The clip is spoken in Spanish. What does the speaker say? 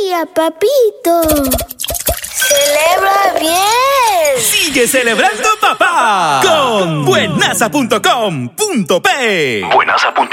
día, papito! ¡Celebra bien! ¡Sigue celebrando, papá! Con buenaza.com.p. Buenaza.com.p